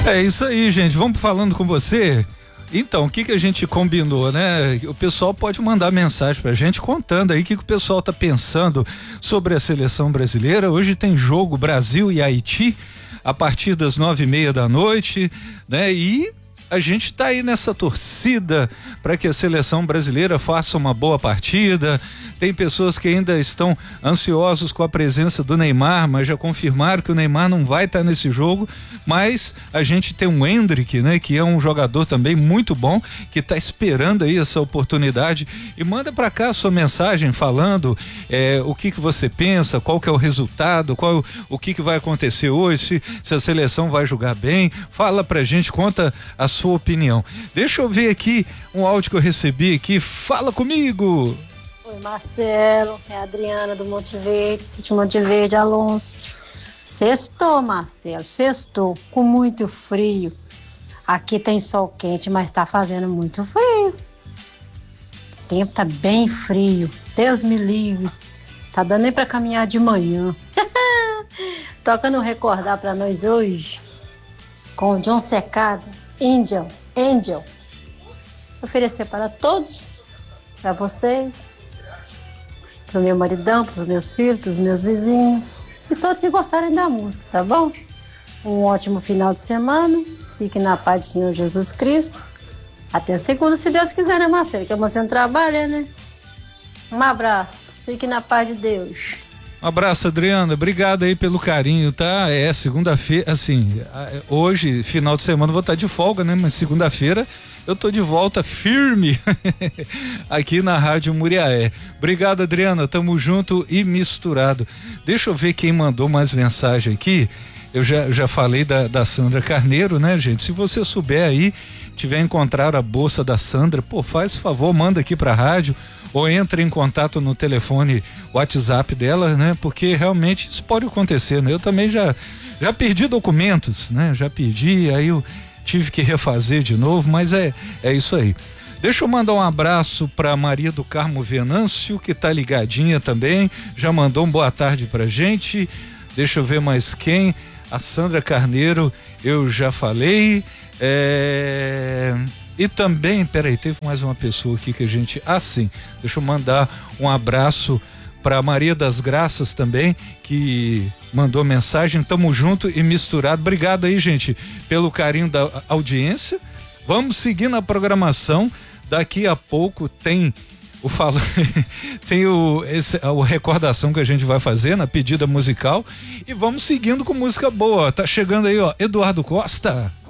É isso aí, gente. Vamos falando com você. Então, o que a gente combinou, né? O pessoal pode mandar mensagem pra gente contando aí o que o pessoal tá pensando sobre a seleção brasileira. Hoje tem jogo Brasil e Haiti a partir das 9:30 da noite, né? E a gente tá aí nessa torcida para que a seleção brasileira faça uma boa partida. Tem pessoas que ainda estão ansiosos com a presença do Neymar, mas já confirmaram que o Neymar não vai estar nesse jogo. Mas a gente tem um Endrick, né, que é um jogador também muito bom, que está esperando aí essa oportunidade. E manda para cá a sua mensagem falando o que você pensa, qual que é o resultado, o que vai acontecer hoje, se a seleção vai jogar bem. Fala pra gente, conta a sua opinião. Deixa eu ver aqui um áudio que eu recebi aqui. Fala comigo. Oi, Marcelo, é a Adriana do Monte Verde, Sítio Monte Verde, Alonso. Sextou, Marcelo, sextou, com muito frio. Aqui tem sol quente, mas tá fazendo muito frio. O tempo tá bem frio, Deus me livre. Tá dando nem pra caminhar de manhã. Tocando recordar pra nós hoje, com o John Secado, Angel. Oferecer para todos, para vocês, pro meu maridão, pros meus filhos, pros meus vizinhos e todos que gostarem da música, tá bom? Um ótimo final de semana, fique na paz do Senhor Jesus Cristo. Até segunda, se Deus quiser, né, Marcelo? Que você não trabalha, né? Um abraço, fique na paz de Deus. Um abraço, Adriana, obrigado aí pelo carinho, tá? Segunda-feira, assim, hoje, final de semana, vou estar de folga, né? Mas segunda-feira eu tô de volta firme aqui na Rádio Muriaé. Obrigado, Adriana, tamo junto e misturado. Deixa eu ver quem mandou mais mensagem aqui. Eu já falei da Sandra Carneiro, né, gente? Se você souber aí, tiver encontrar a bolsa da Sandra, pô, faz favor, manda aqui pra rádio ou entre em contato no telefone WhatsApp dela, né? Porque realmente isso pode acontecer, né? Eu também já perdi documentos, né? Já perdi, aí eu tive que refazer de novo, mas é isso aí. Deixa eu mandar um abraço pra Maria do Carmo Venâncio, que tá ligadinha também, já mandou um boa tarde pra gente. Deixa eu ver mais quem. A Sandra Carneiro, eu já falei. E também, peraí, teve mais uma pessoa aqui que a gente. Sim, deixa eu mandar um abraço para Maria das Graças também, que mandou mensagem. Tamo junto e misturado. Obrigado aí, gente, pelo carinho da audiência. Vamos seguir na programação. Daqui a pouco tem o recordação que a gente vai fazer na pedida musical e vamos seguindo com música boa. Tá chegando aí, ó, Eduardo Costa.